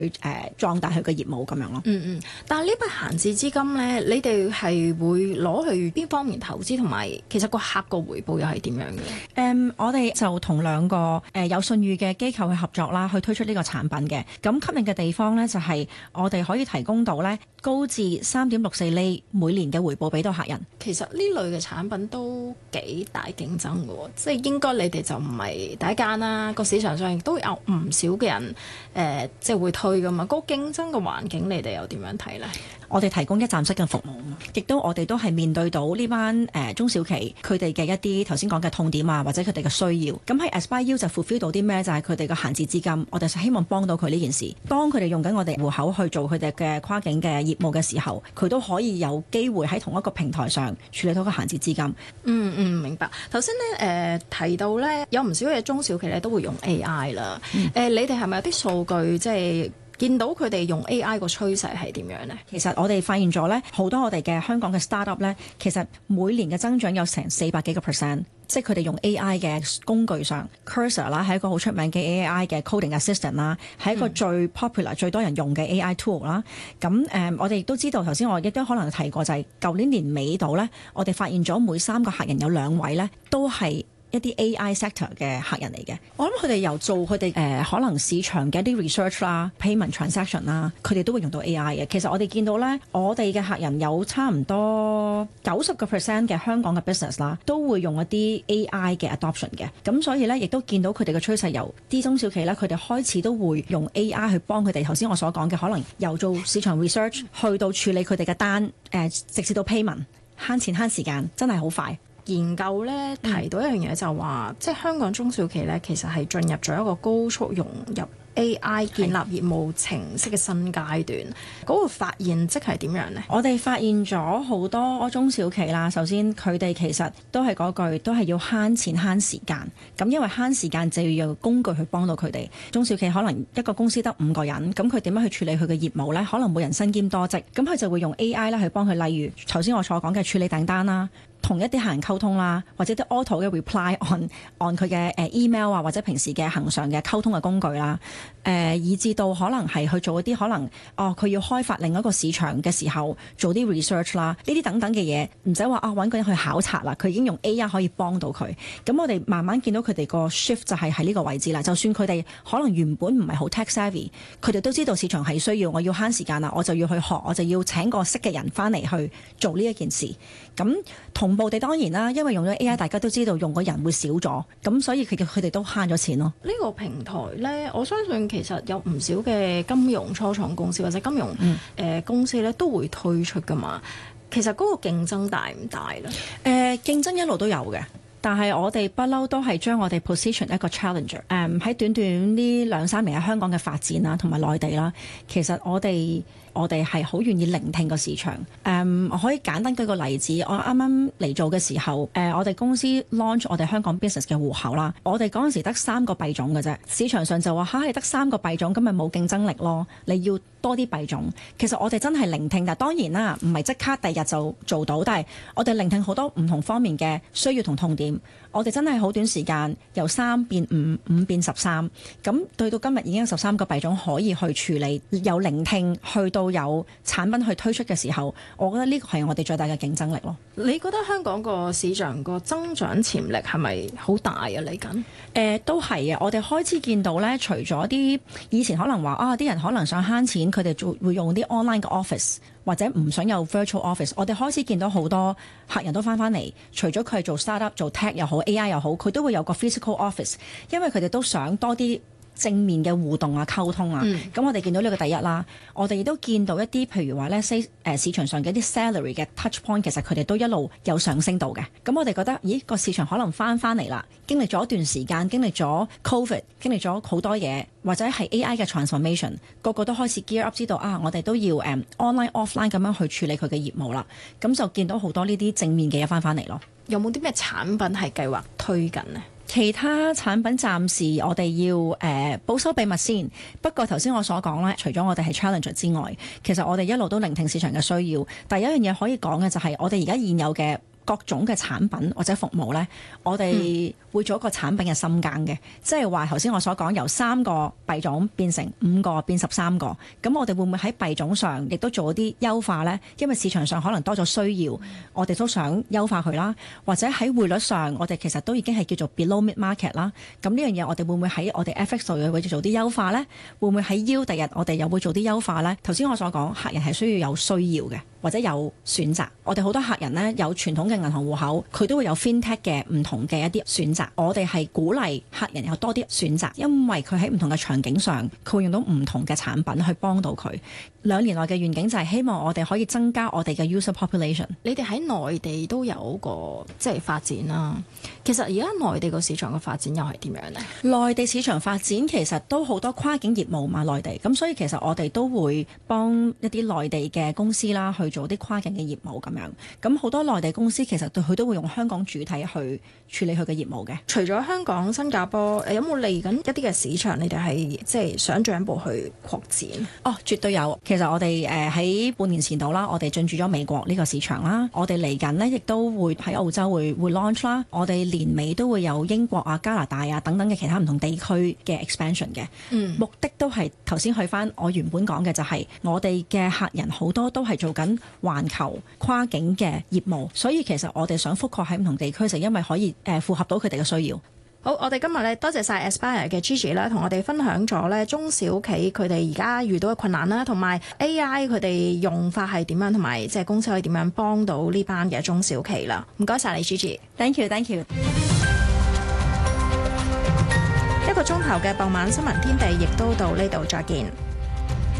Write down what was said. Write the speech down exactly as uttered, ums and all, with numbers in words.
誒、呃、壯大佢嘅業務咁樣咯。 嗯嗯，但係呢筆閒置資金咧，你哋係會攞去邊方面投資，同埋其實個客個回報又係點樣嘅？誒、 嗯，我哋就同兩個誒、呃、有信譽嘅機構去合作啦，去推出呢個產品嘅。咁吸引嘅地方咧，就係、是、我哋可以提供到咧高至三點六四厘每年嘅回報俾到客人。 其實呢類嘅產品都幾大競爭嘅喎，即係應該你哋就唔係第一間啦，個市場上亦都有唔少嘅人誒、呃，即係會推噶嘛。個競爭嘅環境，你哋又點樣睇呢？ 我哋提供一站式嘅服務，亦都我哋都係面對到呢班誒、呃、中小企佢哋嘅一啲頭先講嘅痛點啊，或者佢哋嘅需要。咁喺 Aspire 就 fulfill 到啲咩？就係佢哋嘅閒置資金，我哋就希望幫到佢呢件事。當佢哋用緊我哋戶口去做佢哋嘅跨境嘅業務嘅時候，佢都可以有機會喺同一個平台上處理到個閒置資金。 嗯嗯，明白。頭先咧誒提到咧，有唔少嘅中小企咧都會用 A I 啦。誒、嗯呃，你哋係咪有啲數據即係見到佢哋用 A I 個趨勢係點樣呢？ 其實我哋發現咗咧，好多我哋嘅香港嘅 startup 咧，其實每年嘅增長有成四百幾個 percent，即係佢哋用 A I 嘅工具上 Cursor 啦，係一個好出名嘅 A I 嘅 coding assistant 啦，係一個最 popular、嗯、最多人用嘅 A I tool 啦。咁誒、呃，我哋亦都知道頭先我亦都可能提過，就係舊年年尾度咧，我哋發現咗每三個客人有兩位咧都係一啲 A I sector 嘅客人嚟嘅。我諗佢哋由做佢哋誒可能市場嘅一啲 research 啦、payment transaction 啦，佢哋都會用到 A I 嘅。其實我哋見到咧，我哋嘅客人有差唔多九十個 percent 嘅香港嘅 business 啦，都會用一啲 A I 嘅 adoption 嘅。咁所以咧，亦都見到佢哋嘅趨勢，由啲中小企咧，佢哋開始都會用 A I 去幫佢哋。頭先我所講嘅，可能由做市場 research 去到處理佢哋嘅單，誒、呃、直至到 payment， 慳錢慳時間，真係好快。 研究咧提到一樣嘢就話，嗯、即係香港中小企咧，其實係進入咗一個高速融入 A I 建立業務程式嘅新階段。嗰個發現即係點樣呢？ 我哋發現咗好多中小企啦。首先佢哋其實都係嗰句，都係要慳錢慳時間。咁因為慳時間就要有工具去幫到佢哋。中小企可能一個公司得五個人，咁佢點樣去處理佢嘅業務呢？可能每人身兼多職，咁佢就會用 A I 啦去幫佢。例如頭先我所講嘅處理訂單啦，同一啲客人溝通啦，或者啲 auto 嘅 reply on on 佢嘅誒 email 啊，或者平時嘅恆常嘅溝通嘅工具啦，誒、呃、以至到可能係去做一啲可能哦佢要開發另一個市場嘅時候做啲 research 啦，呢啲等等嘅嘢唔使話啊揾個人去考察啦，佢已經用 A I 可以幫到佢。咁我哋慢慢見到佢哋個 shift 就係喺呢個位置啦。就算佢哋可能原本唔係好 tech savvy，佢哋都知道市場係需要，我要慳時間啦，我就要去學，我就要請個識嘅人翻嚟去做呢一件事。咁同步地當然啦，因為用咗 A I， 大家都知道用個人會少咗，咁所以佢佢哋都慳咗錢咯。 呢個平台呢，我相信其實有唔少嘅金融初創公司或者金融誒、嗯呃、公司咧都會推出噶嘛。其實嗰個競爭大唔大咧？誒、 呃，競爭一路都有嘅，但係我哋不嬲都係將我哋 position 一個 challenger。誒、嗯，喺短短呢兩三年喺香港嘅發展啦，同埋內地啦，其實我哋。我哋係好願意聆聽個市場。誒、um，我可以簡單舉個例子。我啱啱嚟做嘅時候，誒、呃，我哋公司 launch 我哋香港 business 嘅戶口啦。我哋嗰陣時得三個幣種嘅啫，市場上就話嚇係得三個幣種，咁咪冇競爭力咯。你要多啲幣種。其實我哋真係聆聽，但係當然啦，唔係即刻第日就做到。但係我哋聆聽好多唔同方面嘅需要同痛點。我哋真係好短時間由三變五，五變十三。咁對到今日已經有十三個幣種可以去處理，有聆聽去到。都有產品去推出嘅時候，我覺得呢個係我哋最大嘅競爭力咯。 你覺得香港個市場個增長潛力係咪好大啊？嚟緊？誒、 呃，都係啊！我哋開始見到咧，除咗啲以前可能話啊，啲人可能想慳錢，佢哋做會用啲 online 嘅 office，或者唔想有 virtual office。我哋開始見到好多客人都翻翻嚟，除咗佢係做 startup、做 tech 又好、A I 又好，佢都會有個 physical office，因為佢哋都想多啲正面嘅互動啊、溝通啊，咁、嗯、我哋見到呢個第一啦。我哋亦都見到一啲譬如話咧，誒市場上嘅一啲 salary 嘅 touch point，其實佢哋都一路有上升到嘅。咁我哋覺得，咦個市場可能翻翻嚟啦，經歷咗一段時間，經歷咗 covid，經歷咗好多嘢，或者係 A I 嘅 transformation， 個個都開始 gear up，知道啊，我哋都要誒、um, online offline 咁樣去處理佢嘅業務啦。咁就見到好多呢啲正面嘅嘢翻翻嚟咯。 有冇啲咩產品係計劃推緊呢？ 其他產品暫時我哋要誒、呃、保守秘密先。不過頭先我所講咧，除咗我哋係 challenger 之外，其實我哋一路都聆聽市場嘅需要。第一樣嘢可以講嘅就係我哋而家現有嘅各種嘅產品或者服務呢，我哋會做一個產品嘅深耕嘅，即係話頭先我所講由三個幣種變成五個變十三個，咁我哋會唔會喺幣種上亦都做一啲優化呢？因為市場上可能多咗需要，我哋都想優化佢啦。或者喺匯率上，我哋其實都已經係叫做 below mid market 啦。咁呢樣嘢我哋會唔會喺我哋 F X 度又會做啲優化呢？會唔會喺 yield 第日我哋又會做啲優化呢？頭先我所講，客人係需要有需要嘅，或者有選擇。我哋好多客人呢，有傳統嘅銀行戶口，佢都會有 FinTech 嘅唔同嘅一啲選擇。我哋係鼓勵客人有多啲選擇，因為佢喺唔同嘅場景上，佢會用到唔同嘅產品去幫到佢。兩年內嘅願景就係希望我哋可以增加我哋嘅 user population。 你哋喺內地都有個即係發展啦。其實而家內地個市場嘅發展又係點樣呢？ 內地市場發展其實都好多跨境業務嘛，內地咁，所以其實我哋都會幫一啲內地嘅公司啦去做啲跨境嘅業務咁樣。咁好多內地公司其實對佢都會用香港主體去處理佢嘅業務嘅。 除咗香港、新加坡，有冇嚟緊一啲嘅市場？你哋係即係想進一步去擴展？ 哦，絕對有。其實我哋誒喺半年前度啦，我哋進駐咗美國呢個市場啦。我哋嚟緊呢，亦都會喺澳洲會會 launch 啦。我哋年尾都會有英國啊、加拿大啊等等嘅其他唔同地區嘅 expansion 嘅。嗯，目的都係頭先去翻我原本講嘅，就係我哋嘅客人好多都係做緊環球跨境嘅業務，所以其實我哋想覆蓋喺唔同地區，就因為可以誒符合到佢哋嘅需要。 好，我哋今日咧多謝晒 Aspire 嘅 Gigi 啦，同我哋分享咗咧中小企佢哋而家遇到嘅困難啦，同埋 A I 佢哋用法係點樣，同埋即係公司可以點樣幫到呢班嘅中小企啦。唔該晒你 Gigi。Thank you，Thank you。 一個鐘頭嘅傍晚新聞天地，亦都到呢度再見。